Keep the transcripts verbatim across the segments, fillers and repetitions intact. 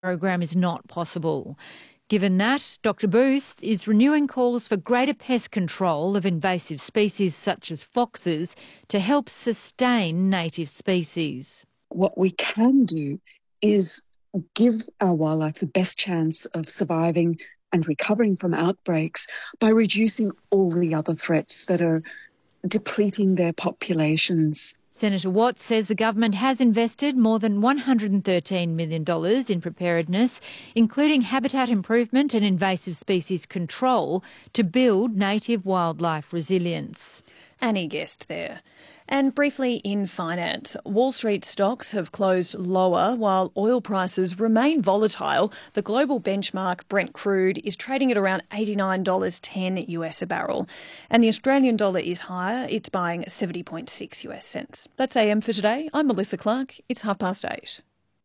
program is not possible. Given that, Doctor Booth is renewing calls for greater pest control of invasive species such as foxes to help sustain native species. What we can do is give our wildlife the best chance of surviving and recovering from outbreaks by reducing all the other threats that are depleting their populations. Senator Watts says the government has invested more than one hundred thirteen million dollars in preparedness, including habitat improvement and invasive species control, to build native wildlife resilience. Annie Guest there. And briefly in finance, Wall Street stocks have closed lower while oil prices remain volatile. The global benchmark Brent crude is trading at around eighty-nine dollars ten US a barrel. And the Australian dollar is higher. It's buying seventy point six US cents. That's A M for today. I'm Melissa Clark. It's half past eight.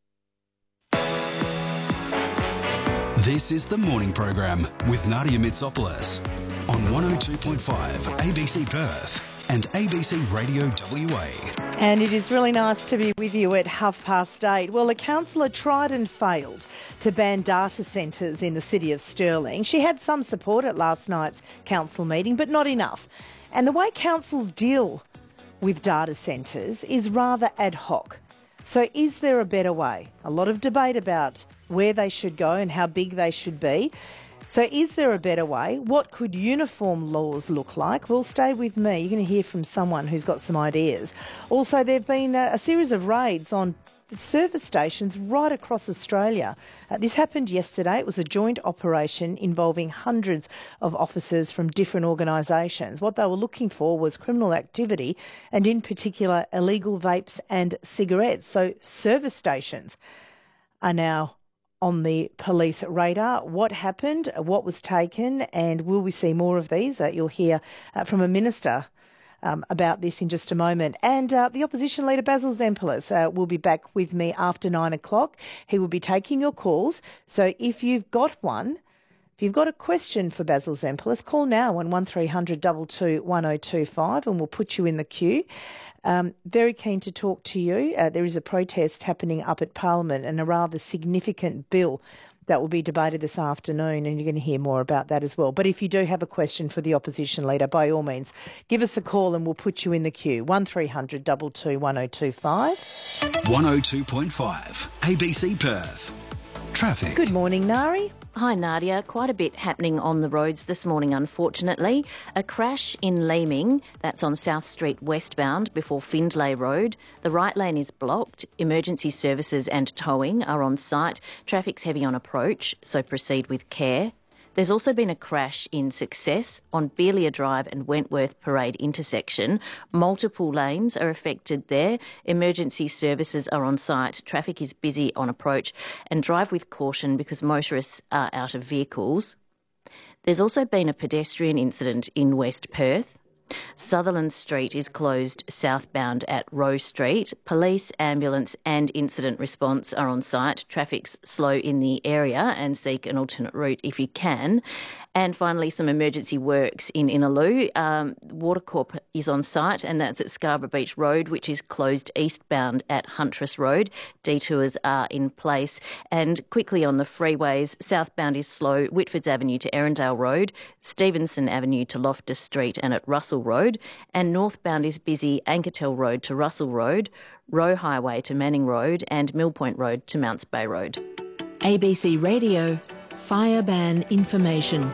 This is the morning program with Nadia Mitsopoulos on one oh two point five A B C Perth and A B C Radio W A. And it is really nice to be with you at half past eight. Well, a councillor tried and failed to ban data centres in the city of Stirling. She had some support at last night's council meeting, but not enough. And the way councils deal with data centres is rather ad hoc. So is there a better way? A lot of debate about where they should go and how big they should be. So is there a better way? What could uniform laws look like? Well, stay with me. You're going to hear from someone who's got some ideas. Also, there have been a, a series of raids on service stations right across Australia. Uh, this happened yesterday. It was a joint operation involving hundreds of officers from different organisations. What they were looking for was criminal activity and, in particular, illegal vapes and cigarettes. So service stations are now on the police radar. What happened, what was taken, and will we see more of these? Uh, you'll hear uh, from a minister um, about this in just a moment. And uh, the opposition leader, Basil Zempilas, uh, will be back with me after nine o'clock. He will be taking your calls. So if you've got one, if you've got a question for Basil Zempilas, call now on one three hundred two two one oh two five and we'll put you in the queue. Um, very keen to talk to you. Uh, there is a protest happening up at Parliament and a rather significant bill that will be debated this afternoon, and you're going to hear more about that as well. But if you do have a question for the opposition leader, by all means, give us a call and we'll put you in the queue. one three hundred two two one oh two five. one oh two point five A B C Perth. Traffic. Good morning, Nari. Hi Nadia, quite a bit happening on the roads this morning unfortunately. A crash in Leeming, that's on South Street westbound before Findlay Road. The right lane is blocked. Emergency services and towing are on site. Traffic's heavy on approach, so proceed with care. There's also been a crash in Success on Beeliar Drive and Wentworth Parade intersection. Multiple lanes are affected there. Emergency services are on site. Traffic is busy on approach, and drive with caution because motorists are out of vehicles. There's also been a pedestrian incident in West Perth. Sutherland Street is closed southbound at Rowe Street. Police, ambulance and incident response are on site. Traffic's slow in the area and seek an alternate route if you can. And finally, some emergency works in Innaloo. Um, Watercorp is on site, and that's at Scarborough Beach Road, which is closed eastbound at Huntress Road. Detours are in place. And quickly on the freeways, southbound is slow, Whitfords Avenue to Erindale Road, Stevenson Avenue to Loftus Street and at Russell Road, and northbound is busy, Ankertel Road to Russell Road, Roe Highway to Manning Road and Mill Point Road to Mounts Bay Road. A B C Radio, fire ban information.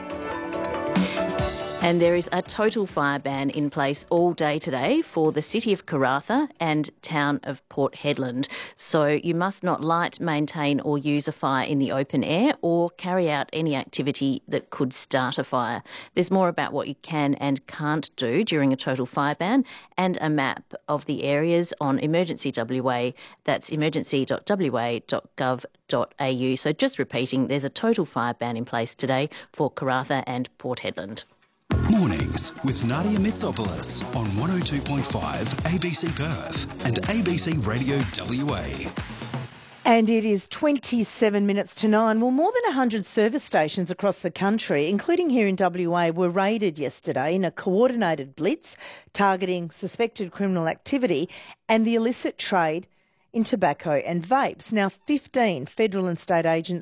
And there is a total fire ban in place all day today for the city of Karratha and town of Port Hedland. So you must not light, maintain or use a fire in the open air or carry out any activity that could start a fire. There's more about what you can and can't do during a total fire ban and a map of the areas on Emergency W A. That's emergency dot w a dot gov dot a u. So just repeating, there's a total fire ban in place today for Karratha and Port Hedland. Mornings with Nadia Mitsopoulos on one oh two point five A B C Perth and A B C Radio W A. And it is twenty-seven minutes to nine. Well, more than one hundred service stations across the country, including here in W A, were raided yesterday in a coordinated blitz targeting suspected criminal activity and the illicit trade in tobacco and vapes. Now, fifteen federal and state agencies